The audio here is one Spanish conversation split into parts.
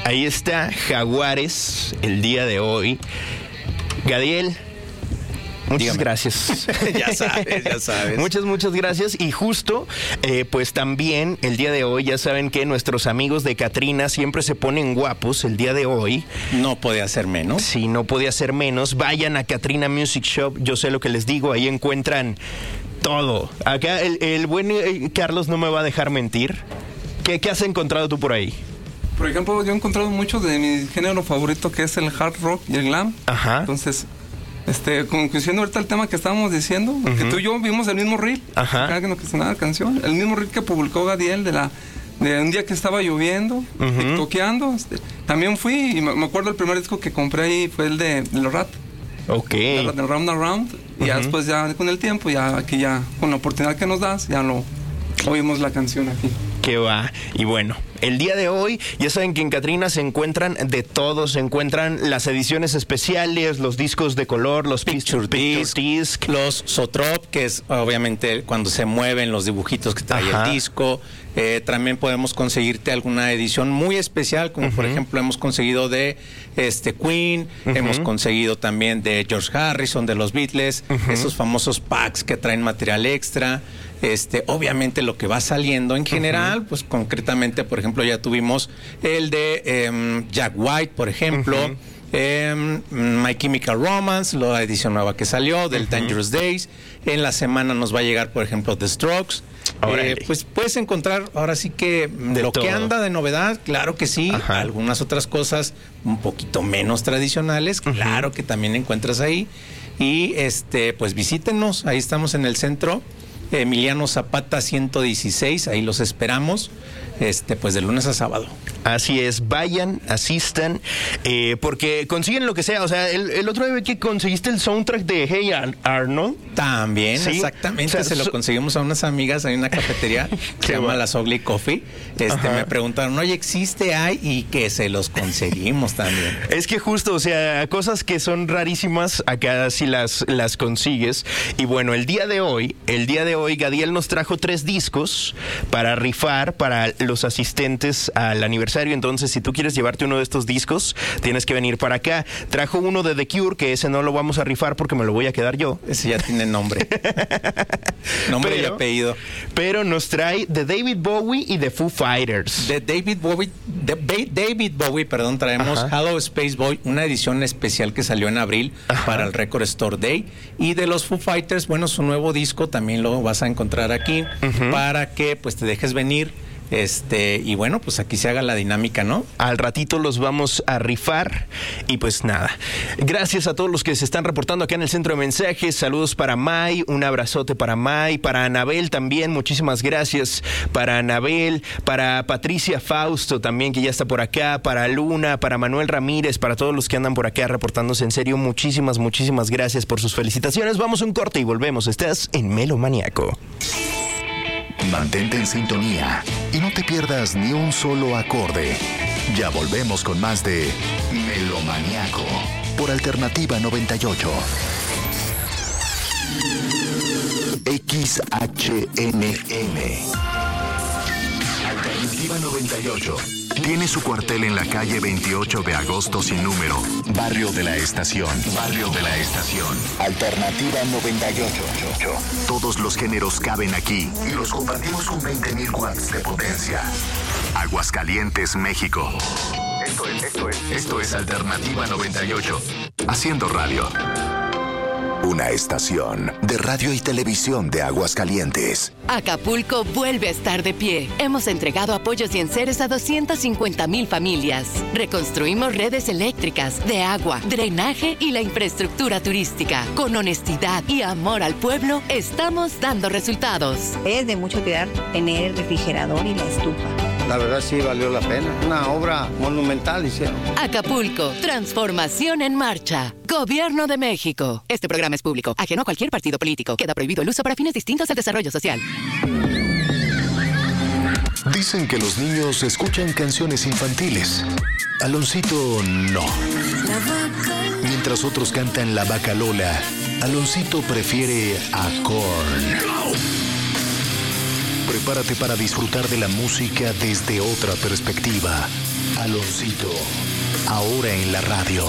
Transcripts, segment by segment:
Ahí está Jaguares el día de hoy. Gadiel, muchas gracias. Ya sabes. Muchas gracias. Y justo, pues también el día de hoy, ya saben que nuestros amigos de Catrina siempre se ponen guapos el día de hoy. No podía ser menos. Sí, no podía ser menos. Vayan a Catrina Music Shop, yo sé lo que les digo, ahí encuentran todo. Acá el buen Carlos no me va a dejar mentir. ¿Qué has encontrado tú por ahí? Por ejemplo, yo he encontrado mucho de mi género favorito, que es el hard rock y el glam. Ajá. Entonces, concluyendo ahorita el tema que estábamos diciendo, que tú y yo vimos el mismo reel. Ajá. Alguien que sonaba la canción. El mismo reel que publicó Gadiel de un día que estaba lloviendo, tiktokeando. También fui, y me acuerdo el primer disco que compré ahí fue el de los Rat. Ok. El Round Around. Y ya después, ya con el tiempo, ya con la oportunidad que nos das, ya oímos la canción aquí. Que va. Y bueno, el día de hoy, ya saben que en Catrina se encuentran de todo. Se encuentran las ediciones especiales, los discos de color, los Picture Disc, los Sotrop, que es obviamente cuando se mueven los dibujitos que trae el disco. También podemos conseguirte alguna edición muy especial, como por ejemplo hemos conseguido de Queen, hemos conseguido también de George Harrison, de los Beatles, esos famosos packs que traen material extra. Obviamente lo que va saliendo en general, pues concretamente, por ejemplo, ya tuvimos el de Jack White, por ejemplo, My Chemical Romance, la edición nueva que salió del Dangerous Days. En la semana nos va a llegar, por ejemplo, The Strokes. Pues puedes encontrar ahora sí que de lo todo que anda de novedad, claro que sí. Algunas otras cosas un poquito menos tradicionales, claro que también encuentras ahí. Y pues visítenos, ahí estamos en el centro Emiliano Zapata 116, ahí los esperamos, pues de lunes a sábado. Así es, vayan, asistan, porque consiguen lo que sea. O sea, el otro día que conseguiste el soundtrack de Hey Arnold. También, ¿sí? Exactamente, o sea, se lo conseguimos a unas amigas, hay una cafetería que se llama La Ugly Coffee. Me preguntaron, oye, ¿hay? Y que se los conseguimos también. Es que justo, o sea, cosas que son rarísimas, acá sí las consigues. Y bueno, el día de hoy, Gadiel nos trajo 3 discos para rifar para los asistentes al aniversario. Entonces, si tú quieres llevarte uno de estos discos, tienes que venir para acá. Trajo uno de The Cure, que ese no lo vamos a rifar porque me lo voy a quedar yo. Ese ya tiene nombre. Nombre y apellido. Pero nos trae de David Bowie y de Foo Fighters. De David Bowie, traemos Hello Space Boy, una edición especial que salió en abril para el Record Store Day. Y de los Foo Fighters, bueno, su nuevo disco también lo vas a encontrar aquí para que pues te dejes venir. Y bueno, pues aquí se haga la dinámica, ¿no? Al ratito los vamos a rifar. Y pues nada, gracias a todos los que se están reportando acá en el centro de mensajes. Saludos para May, un abrazote para May, para Anabel también, muchísimas gracias para Anabel, para Patricia Fausto también, que ya está por acá, para Luna, para Manuel Ramírez, para todos los que andan por acá reportándose. En serio, muchísimas gracias por sus felicitaciones. Vamos a un corte y volvemos. Estás en Melomaniaco. Mantente en sintonía y no te pierdas ni un solo acorde. Ya volvemos con más de Melomaniaco por Alternativa 98. XHNM. Alternativa 98. Tiene su cuartel en la calle 28 de agosto sin número. Barrio de la Estación. Alternativa 98. Todos los géneros caben aquí y los compartimos con 20,000 watts de potencia. Aguascalientes, México. Esto es Alternativa 98. Haciendo radio. Una estación de radio y televisión de Aguascalientes. Acapulco vuelve a estar de pie. Hemos entregado apoyos y enseres a 250,000 familias. Reconstruimos redes eléctricas, de agua, drenaje y la infraestructura turística. Con honestidad y amor al pueblo, estamos dando resultados. Es de mucha utilidad tener el refrigerador y la estufa. La verdad sí valió la pena. Una obra monumental hicieron. Acapulco, transformación en marcha. Gobierno de México. Este programa es público, ajeno a cualquier partido político. Queda prohibido el uso para fines distintos al desarrollo social. Dicen que los niños escuchan canciones infantiles. Aloncito no. Mientras otros cantan La Vaca Lola, Aloncito prefiere a Korn. Prepárate para disfrutar de la música desde otra perspectiva. Aloncito, ahora en la radio.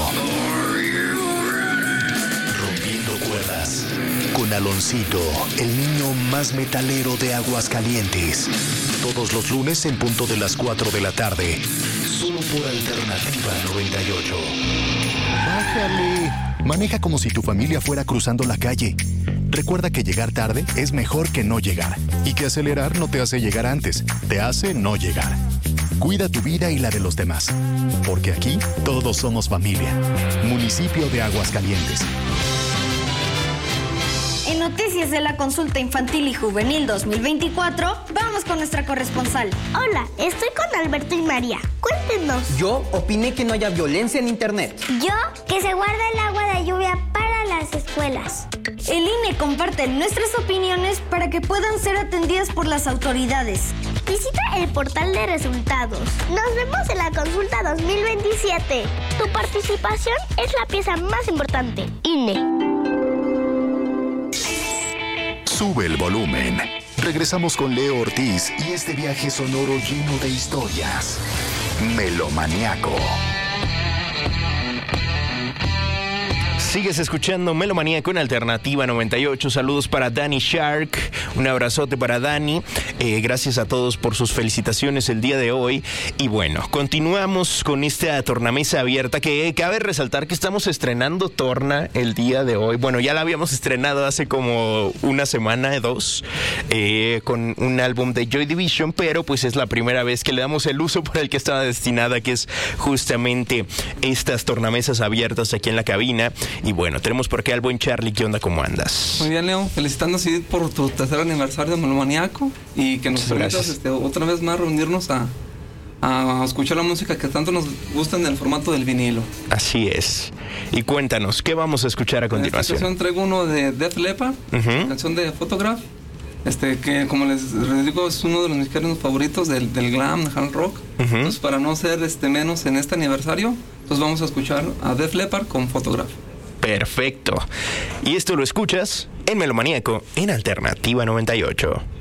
Rompiendo cuerdas. Con Aloncito, el niño más metalero de Aguascalientes. Todos los lunes en punto de las 4 de la tarde. Solo por Alternativa 98. ¡Bájale! Maneja como si tu familia fuera cruzando la calle. Recuerda que llegar tarde es mejor que no llegar. Y que acelerar no te hace llegar antes, te hace no llegar. Cuida tu vida y la de los demás. Porque aquí todos somos familia. Municipio de Aguascalientes. En noticias de la Consulta Infantil y Juvenil 2024, vamos con nuestra corresponsal. Hola, estoy con Alberto y María. Cuéntenos. Yo opiné que no haya violencia en internet. Yo, que se guarda el agua de lluvia para las escuelas. El INE comparte nuestras opiniones para que puedan ser atendidas por las autoridades. Visita el portal de resultados. Nos vemos en la Consulta 2027. Tu participación es la pieza más importante. INE. Sube el volumen. Regresamos con Leo Ortiz y este viaje sonoro lleno de historias. Melomaniaco. Sigues escuchando Melomaniaco en Alternativa 98. Saludos para Dani Shark. Un abrazote para Dani. Gracias a todos por sus felicitaciones el día de hoy. Y bueno, continuamos con esta tornamesa abierta que cabe resaltar que estamos estrenando torna el día de hoy. Bueno, ya la habíamos estrenado hace como una semana, 2, con un álbum de Joy Division, pero pues es la primera vez que le damos el uso por el que estaba destinada, que es justamente estas tornamesas abiertas aquí en la cabina. Y bueno, tenemos por acá al buen Charlie. ¿Qué onda? ¿Cómo andas? Muy bien, Leo. Felicitando así por tu tercer aniversario de Melomaniaco y que nos permitas otra vez más reunirnos a escuchar la música que tanto nos gusta en el formato del vinilo. Así es. Y cuéntanos, ¿qué vamos a escuchar a continuación? En esta ocasión traigo uno de Def Leppard, canción de Photograph, que como les digo es uno de los mis géneros favoritos del glam, del hard rock. Entonces para no ser menos en este aniversario, entonces vamos a escuchar a Def Leppard con Photograph. Perfecto. Y esto lo escuchas en Melomaniaco en Alternativa 98.